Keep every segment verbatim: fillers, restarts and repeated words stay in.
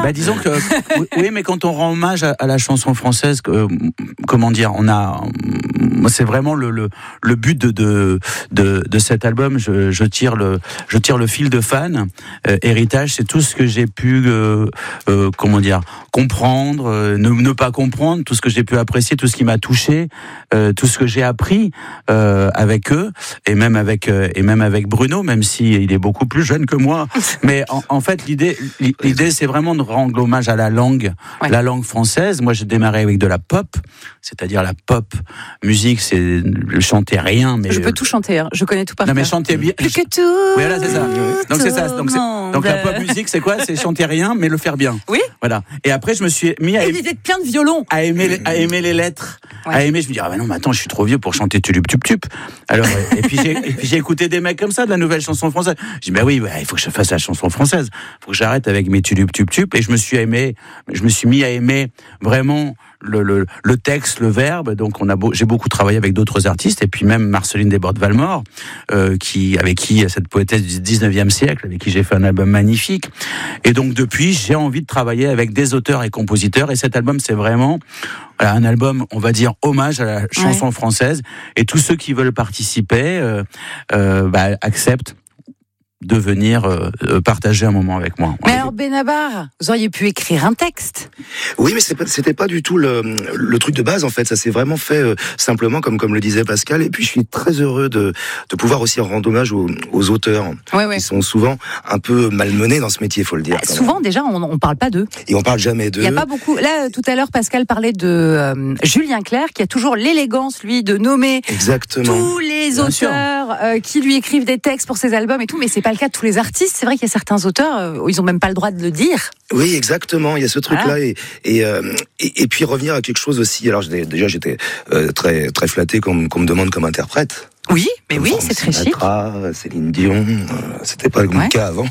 Bah, disons que oui, mais quand on rend hommage à, à la chanson française, euh, comment dire, on a, c'est vraiment le le, le but de, de de de cet album. Je, je tire le je tire le fil de fan. Euh, héritage, c'est tout ce que j'ai pu euh, euh, comment dire comprendre, euh, ne, ne pas comprendre, tout ce que j'ai pu apprécier, tout ce qui m'a touché, euh, tout ce que j'ai appris euh, avec eux et même avec euh, et même avec Bruno, même si il est beaucoup plus jeune que moi. Mais en, en fait, l'idée l'idée c'est vraiment de rendre hommage à la langue, ouais. la langue française. Moi, j'ai démarré avec de la pop, c'est-à-dire la pop musique, c'est je chantais rien, mais je peux tout chanter, hein. Je connais tout par cœur. Non, mais chanter bien. Plus que tout. Oui, voilà, c'est ça. Donc c'est ça. Donc, c'est, donc la pop musique, c'est quoi ? C'est chanter rien, mais le faire bien. Oui. Voilà. Et après, je me suis mis à aimer, plein de violons, à aimer, les, à aimer les lettres, ouais. à aimer. Je me dis ah ben non, mais attends, je suis trop vieux pour chanter tulup tup tup. Alors et puis j'ai et puis j'ai écouté des mecs comme ça de la nouvelle chanson française. Je dis ben oui, bah, il faut que je fasse la chanson française. Il faut que j'arrête avec mes tulup tup tup. Et je me suis aimé, je me suis mis à aimer vraiment le le, le texte, le verbe. Donc on a beau, j'ai beaucoup travaillé avec d'autres artistes et puis même Marceline Desbordes-Valmore, euh, qui avec qui cette poétesse du dix-neuvième siècle, avec qui j'ai fait un album magnifique. Et donc depuis, j'ai envie de travailler avec des auteurs et compositeurs. Et cet album, c'est vraiment voilà, un album, on va dire, hommage à la chanson ouais. française. Et tous ceux qui veulent participer, euh, euh, bah, acceptent de venir euh, partager un moment avec moi. Mais alors Benabar, vous auriez pu écrire un texte. Oui, mais c'était pas, c'était pas du tout le, le truc de base en fait. Ça s'est vraiment fait euh, simplement comme comme le disait Pascal. Et puis je suis très heureux de de pouvoir aussi rendre hommage aux, aux auteurs ouais, ouais. qui sont souvent un peu malmenés dans ce métier, faut le dire. Bah, souvent même. Déjà, on on parle pas d'eux. Et on parle jamais d'eux. Il y a pas beaucoup. Là, tout à l'heure, Pascal parlait de euh, Julien Clerc, qui a toujours l'élégance, lui, de nommer Exactement. tous les Bien auteurs euh, qui lui écrivent des textes pour ses albums et tout. Mais c'est pas le cas de tous les artistes. C'est vrai qu'il y a certains auteurs, euh, ils ont même pas le droit de le dire. Oui, exactement. Il y a ce truc-là voilà. et et, euh, et et puis revenir à quelque chose aussi. Alors déjà, j'étais euh, très très flatté qu'on, qu'on me demande comme interprète. Oui, mais comme oui, Franck c'est très Sinatra, chic. Céline Dion, euh, c'était pas le ouais. cas avant.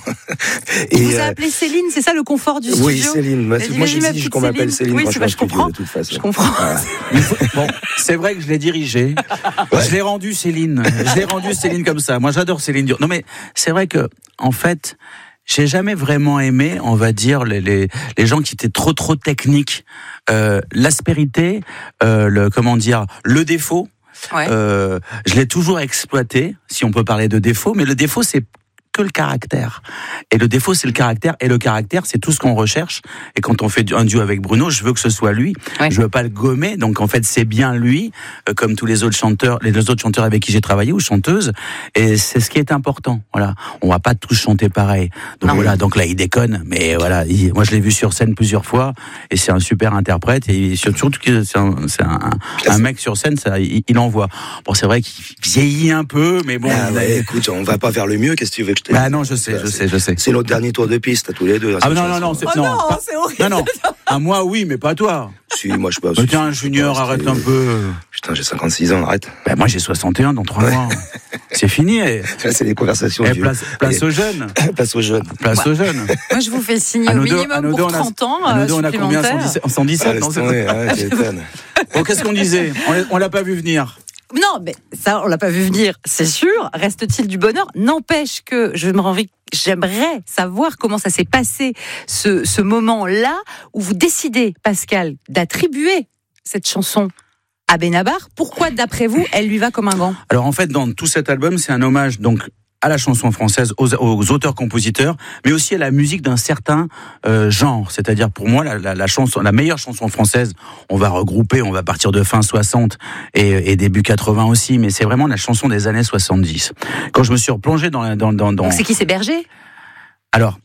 Et vous euh, a appelé Céline, c'est ça le confort du studio ? Oui, Céline. Moi, moi j'exige qu'on m'appelle Céline. Oui, quand c'est je, pas, je comprends. De toute façon. Je comprends. Voilà. Bon, c'est vrai que je l'ai dirigé. Ouais. Je l'ai rendu Céline. Je l'ai rendu Céline comme ça. Moi, j'adore Céline Dion. Non, mais c'est vrai que, en fait, j'ai jamais vraiment aimé, on va dire, les les, les gens qui étaient trop trop techniques. Euh, l'aspérité, euh, le comment dire, le défaut. Ouais. Euh, je l'ai toujours exploité, si on peut parler de défaut, mais le défaut c'est que le caractère. Et le défaut c'est le caractère, et le caractère c'est tout ce qu'on recherche. Et quand on fait un duo avec Bruno, je veux que ce soit lui. Ouais. Je veux pas le gommer, donc en fait c'est bien lui, euh, comme tous les autres chanteurs, les deux autres chanteurs avec qui j'ai travaillé ou chanteuses. Et c'est ce qui est important. Voilà, on va pas tous chanter pareil. Donc non. voilà, donc là il déconne, mais voilà, il, moi je l'ai vu sur scène plusieurs fois, et c'est un super interprète. Et surtout que c'est un, c'est un, un mec sur scène, ça, il, il envoie. Bon, c'est vrai qu'il vieillit un peu, mais bon. Ah ouais, écoute, on va pas vers le mieux. Qu'est-ce que tu veux que je Bah non, je sais, je sais, je sais. C'est notre dernier tour de piste à tous les deux. Ah non, non, non, c'est, oh non, non, pas, c'est horrible. Non, non. À moi, oui, mais pas toi. Si, moi je peux. Mais tiens, Junior, arrête un peu. Putain, j'ai cinquantasix ans, arrête. Bah moi j'ai soixante et un dans trois ouais. mois. C'est fini. Et... c'est des conversations. Et place, place aux jeunes. Place aux jeunes. Place ouais. aux jeunes. Moi je vous fais signer au minimum deux, pour trente ans. À nous deux, on a combien ? cent dix-sept Ah, non, ouais, ouais, bon, qu'est-ce qu'on disait ? On, on l'a pas vu venir. Non, mais ça, on l'a pas vu venir, c'est sûr. Reste-t-il du bonheur ? N'empêche que je me envie, j'aimerais savoir comment ça s'est passé, ce, ce moment-là où vous décidez, Pascal, d'attribuer cette chanson à Benabar. Pourquoi, d'après vous, elle lui va comme un gant ? Alors en fait, dans tout cet album, c'est un hommage donc à la chanson française, aux, aux auteurs-compositeurs, mais aussi à la musique d'un certain euh, genre. C'est-à-dire, pour moi, la, la, la chanson, la meilleure chanson française, on va regrouper, on va partir de fin soixante et, et début quatre-vingts aussi, mais c'est vraiment la chanson des années soixante-dix. Quand je me suis replongé dans... dans, dans, dans... Donc c'est qui, c'est Berger ? Alors...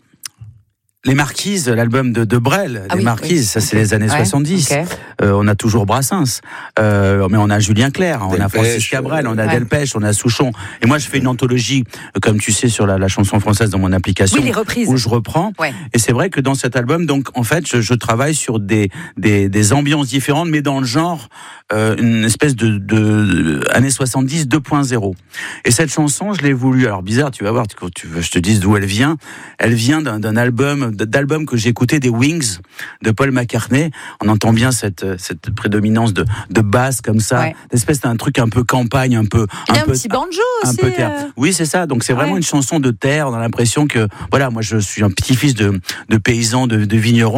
Les Marquises, l'album de, de Brel, ah Les oui, Marquises, oui. ça c'est okay. les années ouais, soixante-dix. Okay. Euh, on a toujours Brassens, euh, mais on a Julien Clerc, on Delpech, a Francis Cabrel, on a ouais. Delpech, on a Souchon. Et moi je fais une anthologie, comme tu sais, sur la, la chanson française dans mon application, oui, les reprises. Où je reprends. Ouais. Et c'est vrai que dans cet album, donc en fait, je, je travaille sur des, des, des ambiances différentes, mais dans le genre, euh, une espèce de, de années soixante-dix deux point zéro. Et cette chanson, je l'ai voulu. Alors bizarre, tu vas voir, quand tu veux, je te dise d'où elle vient. Elle vient d'un, d'un album. d'albums que j'écoutais, des Wings de Paul McCartney. On entend bien cette cette prédominance de de basse comme ça, ouais. D'espèce d'un truc un peu campagne, un peu il y a un, un peu, petit banjo un aussi. Peu terre. Euh... Oui, c'est ça. Donc c'est vraiment ouais. une chanson de terre. On a l'impression que voilà, moi je suis un petit-fils de de paysan, de, de vigneron.